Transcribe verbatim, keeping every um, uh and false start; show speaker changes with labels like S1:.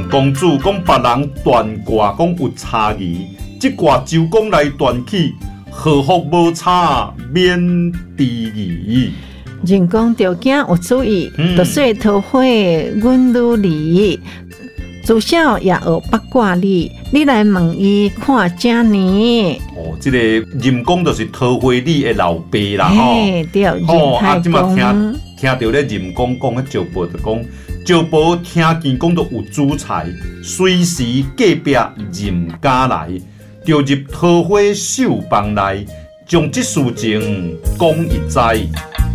S1: 公主讲别人断卦讲有差异，即卦周公来断起，祸福无差，免治疑。
S2: 人讲条件有注意，
S1: 嗯
S2: 就说桃花阮女离。自小也学八卦理，你来问伊看正呢？
S1: 哦，即、这个任公就是桃花李的老爸啦，吼。
S2: 嘿，对，任
S1: 哦，啊，
S2: 太
S1: 即马听
S2: 公。
S1: 听到咧任公讲，迄赵伯就讲，赵伯听见讲到有主才，随时隔壁任家来，就入桃花绣房内，将这事情讲一知。